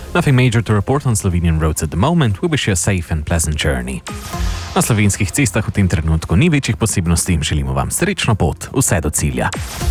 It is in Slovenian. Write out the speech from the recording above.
Nothing major to report on Slovenian roads at the moment. We wish you a safe and pleasant journey. Na slovenskih cestah v tem trenutku ni večjih posebnosti in želimo vam srečno pot vse do cilja.